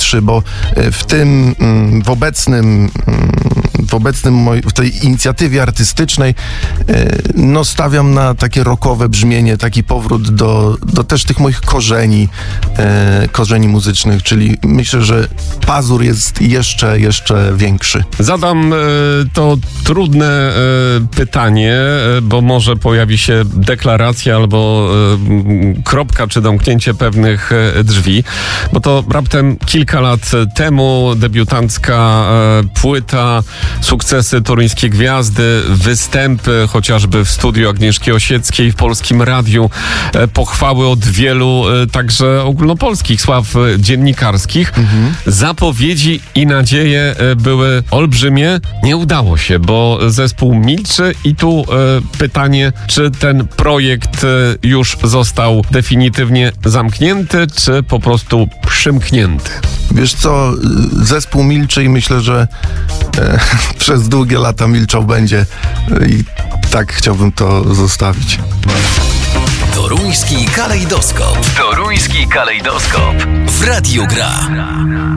miltrzy, bo w tej inicjatywie artystycznej stawiam na takie rockowe brzmienie, taki powrót do też tych moich korzeni muzycznych, czyli myślę, że pazur jest jeszcze większy. Zadam to trudne pytanie, bo może pojawi się deklaracja albo kropka czy domknięcie pewnych drzwi, bo to raptem kilka lat temu debiutancka płyta, sukcesy Toruńskie Gwiazdy, występy chociażby w studiu Agnieszki Osieckiej, w Polskim Radiu, pochwały od wielu także ogólnopolskich sław dziennikarskich. Zapowiedzi i nadzieje były olbrzymie. Nie udało się, bo zespół milczy i tu pytanie, czy ten projekt już został definitywnie zamknięty, czy po prostu przymknięty? Wiesz co, zespół milczy i myślę, że przez długie lata milczał będzie i tak chciałbym to zostawić. Toruński kalejdoskop. Toruński kalejdoskop. W Radiu Gra.